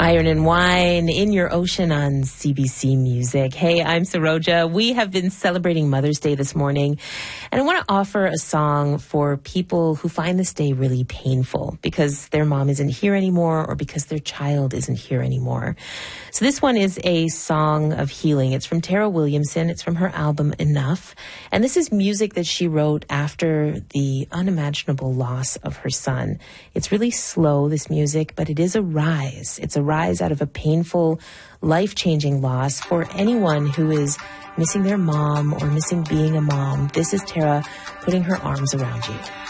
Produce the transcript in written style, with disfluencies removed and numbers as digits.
Iron and Wine in Your Ocean on CBC Music. Hey, I'm Saroja. We have been celebrating Mother's Day this morning, and I want to offer a song for people who find this day really painful because their mom isn't here anymore or because their child isn't here anymore. So this one is a song of healing. It's from Tara Williamson. It's from her album Enough. And this is music that she wrote after the unimaginable loss of her son. It's really slow, this music, but it is a rise. It's a rise out of a painful, life-changing loss for anyone who is missing their mom or missing being a mom. This is Tara putting her arms around you.